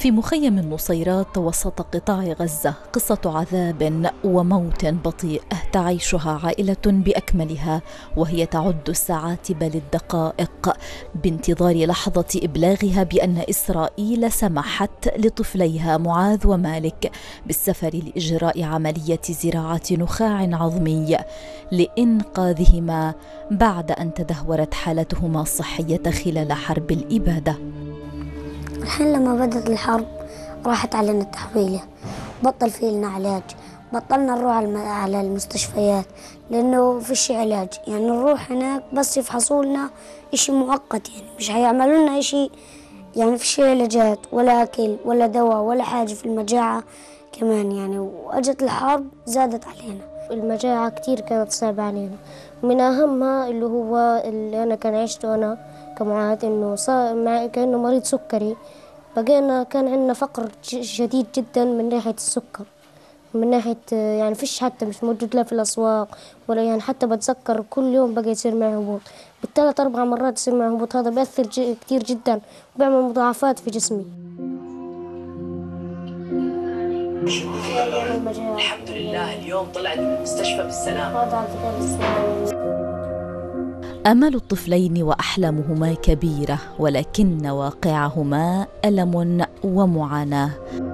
في مخيم النصيرات وسط قطاع غزة قصة عذاب وموت بطيء تعيشها عائلة بأكملها، وهي تعد الساعات بل الدقائق بانتظار لحظة إبلاغها بأن إسرائيل سمحت لطفليها معاذ ومالك بالسفر لإجراء عملية زراعة نخاع عظمي لإنقاذهما بعد أن تدهورت حالتهما الصحية خلال حرب الإبادة. الحين لما بدأت الحرب راحت علينا التحويلة، بطل في لنا علاج، بطلنا نروح على المستشفيات لأنه فيش علاج. يعني نروح هناك بس يفحصوا لنا إشي مؤقت، يعني مش هيعملوا لنا إشي، يعني فيش علاجات ولا أكل ولا دواء ولا حاجة في المجاعة كمان. يعني وأجت الحرب زادت علينا المجاعة كتير، كانت صعبة علينا. من أهمها اللي أنا كان عشته أنا كمعاذ، إنه صار كأنه مريض سكري. كان عندنا فقر شديد جدا من ناحية السكر، من ناحية يعني فيش، حتى مش موجود لا في الأسواق ولا، يعني حتى بتذكر كل يوم بقى يصير معي هبوط بالثلاث 4 مرات، يصير معي هبوط. هذا بيأثر كتير جدا وبيعمل مضاعفات في جسمي. الحمد لله اليوم طلعت من المستشفى بالسلامة. آمال الطفلين وأحلامهما كبيرة، ولكن واقعهما ألم ومعاناة.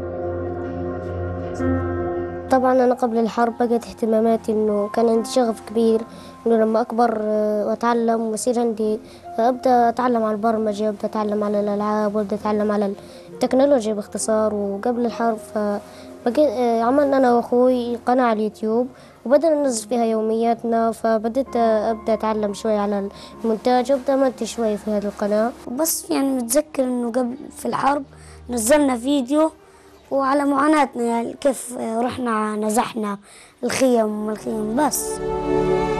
طبعا أنا قبل الحرب بقت اهتماماتي إنه كان عندي شغف كبير إنه لما أكبر وأتعلم ويصير عندي، أبدأ أتعلم على البرمجة، أبدأ أتعلم على الألعاب، وأبدأ أتعلم على التكنولوجيا باختصار. وقبل الحرب عملنا أنا وأخوي قناة على اليوتيوب وبدأنا ننزل فيها يومياتنا، فبدأت أبدأ أتعلم شوي على المونتاج وأبدأ أمنتج شوي في هذه القناة. بس يعني متذكر إنه قبل في الحرب نزلنا فيديو وعلى معاناتنا، يعني كيف رحنا نزحنا الخيم بس.